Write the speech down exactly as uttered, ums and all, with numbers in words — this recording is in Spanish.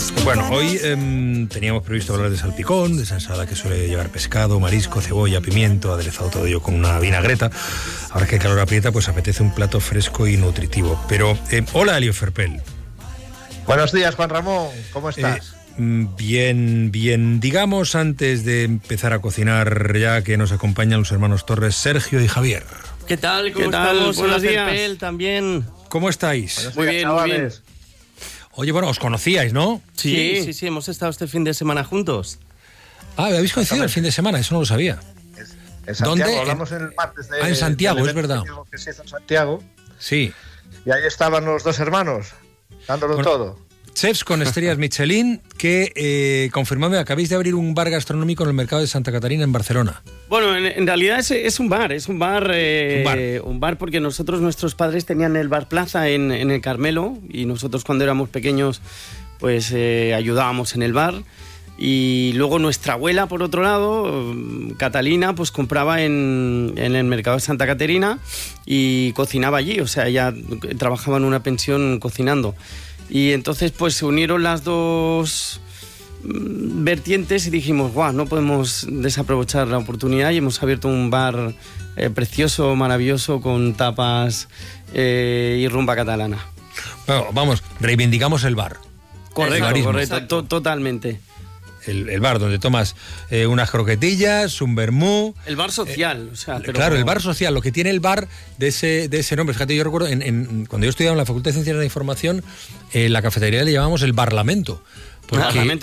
Bueno, hoy eh, teníamos previsto hablar de salpicón, de esa ensalada que suele llevar pescado, marisco, cebolla, pimiento, aderezado todo ello con una vinagreta. Ahora que el calor aprieta, pues apetece un plato fresco y nutritivo. Pero, eh, hola, Elio Ferpel. Buenos días, Juan Ramón, ¿cómo estás? Eh, bien, bien. Digamos, antes de empezar a cocinar, ya que nos acompañan los hermanos Torres, Sergio y Javier. ¿Qué tal? ¿Cómo ¿Qué tal? estamos? Buenos Hola, días. Ferpel, también. ¿Cómo estáis? Buenos Muy días, bien, muy bien. chavales. Oye, bueno, os conocíais, ¿no? Sí, sí, sí, hemos estado este fin de semana juntos. Ah, ¿habéis coincidido el fin de semana? Eso no lo sabía. En Santiago, ¿Dónde? hablamos en el martes de... Ah, en Santiago, del es verdad. evento que se hizo en Santiago, Sí. y ahí estaban los dos hermanos, dándolo Bueno, todo. Chefs con estrellas Michelin que, eh, confirmadme, acabáis de abrir un bar gastronómico en el mercado de Santa Catarina, en Barcelona. Bueno, en, en realidad es, es un bar, es un bar, eh, Un bar. un bar porque nosotros, nuestros padres tenían el Bar Plaza en, en el Carmelo y nosotros cuando éramos pequeños pues eh, ayudábamos en el bar. Y luego nuestra abuela, por otro lado, Catalina, pues compraba en, en el mercado de Santa Caterina y cocinaba allí, o sea, ella trabajaba en una pensión cocinando. Y entonces pues se unieron las dos vertientes y dijimos, guau, no podemos desaprovechar la oportunidad, y hemos abierto un bar eh, precioso, maravilloso, con tapas eh, y rumba catalana. Bueno, vamos, reivindicamos el bar. Correcto, barismo. correcto, to- totalmente. El, el bar donde tomas eh, unas croquetillas, un vermú. El bar social, o sea, pero Claro, el bar social, lo que tiene el bar de ese, de ese nombre. Fíjate, yo recuerdo, en, en- cuando yo estudiaba en la Facultad de Ciencias de la Información, en la cafetería le llamábamos el Barlamento. Porque Parlamento,